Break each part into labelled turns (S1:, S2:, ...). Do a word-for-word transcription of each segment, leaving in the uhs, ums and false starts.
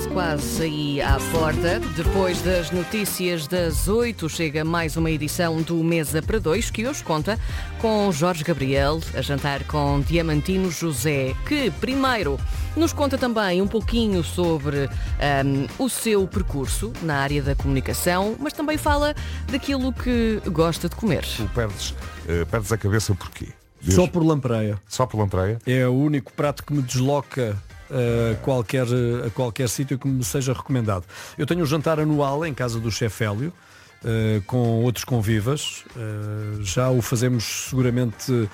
S1: quase aí à porta. Depois das notícias das oito, chega mais uma edição do Mesa para Dois, que hoje conta com Jorge Gabriel, a jantar com Diamantino José, que primeiro nos conta também um pouquinho sobre um, o seu percurso na área da comunicação, mas também fala daquilo que gosta de comer.
S2: Tu perdes, uh, perdes a cabeça porquê? Diz?
S3: Só por lampreia.
S2: Só por lampreia?
S3: É o único prato que me desloca a qualquer, a qualquer sítio que me seja recomendado. Eu tenho um jantar anual em casa do chefe Hélio, uh, com outros convivas. Uh, já o fazemos seguramente uh,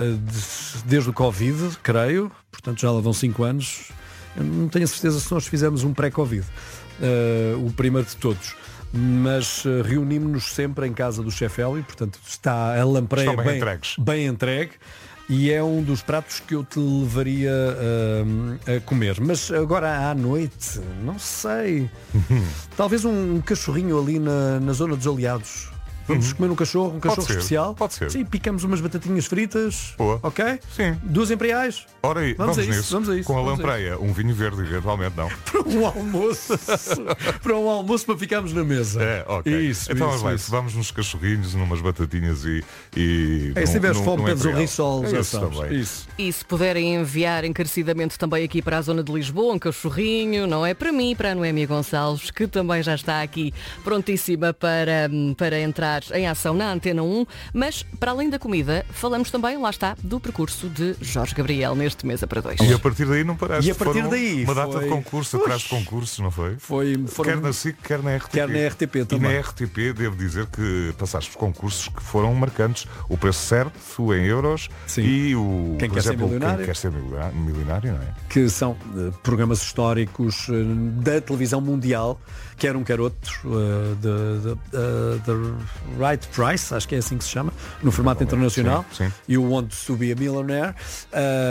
S3: de, desde o Covid, creio. Portanto, já lá vão cinco anos. Eu não tenho a certeza se nós fizemos um pré-Covid. Uh, o primeiro de todos. Mas uh, reunimos-nos sempre em casa do chefe Hélio, portanto está a lampreia
S2: bem,
S3: bem,
S2: entregues.
S3: bem entregue e é um dos pratos que eu te levaria uh, a comer. Mas agora à noite, não sei, talvez um, um cachorrinho ali na, na zona dos aliados. Vamos
S2: Uhum.
S3: comer um cachorro, um cachorro
S2: Pode ser,
S3: especial.
S2: pode ser.
S3: Sim, picamos umas batatinhas fritas.
S2: Boa.
S3: Ok?
S2: Sim.
S3: Duas imperiais.
S2: Ora aí,
S3: Vamos
S2: vamos,
S3: a isso,
S2: nisso.
S3: vamos a isso,
S2: Com a
S3: vamos a
S2: lampreia, um vinho verde, eventualmente, não.
S3: Para um almoço. Para um almoço para ficarmos na mesa.
S2: É, ok.
S3: Isso,
S2: então
S3: isso,
S2: vamos lá,
S3: isso.
S2: vamos nos cachorrinhos, numas batatinhas e. e
S3: É, se
S2: num-
S3: tiveres
S2: num-
S3: fome,
S2: num
S3: pedes um
S2: imperial.
S3: risol,
S2: É
S3: já
S2: isso
S3: sabes.
S2: também.
S3: Isso.
S1: E se puderem enviar encarecidamente também aqui para a zona de Lisboa, um cachorrinho, não é? Para mim e para a Noémia Gonçalves, que também já está aqui prontíssima para, para entrar em ação na Antena um. Mas, para além da comida, falamos também, lá está, do percurso de Jorge Gabriel neste Mesa para Dois.
S2: E a partir daí não paraste.
S3: E a partir
S2: Foram
S3: daí
S2: uma data
S3: foi-
S2: de concurso, atrás de concursos, não foi?
S3: Foi, foram...
S2: Quer na SIC, quer na R T P.
S3: Quer na R T P
S2: E
S3: também.
S2: na R T P devo dizer que passaste por concursos que foram marcantes. O preço certo em euros.
S3: Sim.
S2: E o,
S3: Quem
S2: por
S3: quer ser
S2: exemplo,
S3: milionário?
S2: Quem quer ser milionário, milionário, não é?
S3: que são uh, programas históricos uh, da televisão mundial, quer um quer outro, uh, de, de, uh, The Right Price, acho que é assim que se chama, no formato internacional,
S2: Sim, sim.
S3: e o Want to Be a Millionaire. Uh,